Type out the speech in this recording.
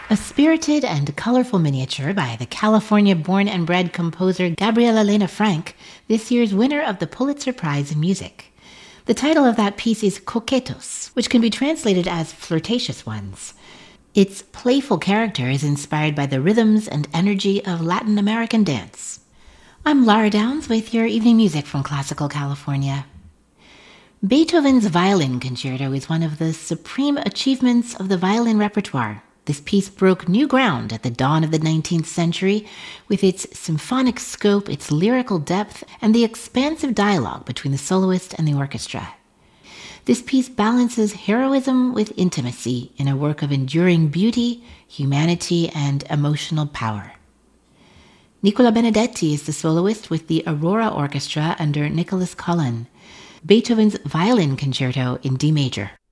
A spirited and colorful miniature by the California-born and bred composer Gabriela Lena Frank, this year's winner of the Pulitzer Prize in Music. The title of that piece is Coquetos, which can be translated as flirtatious ones. Its playful character is inspired by the rhythms and energy of Latin American dance. I'm Lara Downs with your evening music from Classical California. Beethoven's Violin Concerto is one of the supreme achievements of the violin repertoire. This piece broke new ground at the dawn of the 19th century with its symphonic scope, its lyrical depth, and the expansive dialogue between the soloist and the orchestra. This piece balances heroism with intimacy in a work of enduring beauty, humanity, and emotional power. Nicola Benedetti is the soloist with the Aurora Orchestra under Nicholas Cullen. Beethoven's Violin Concerto in D major.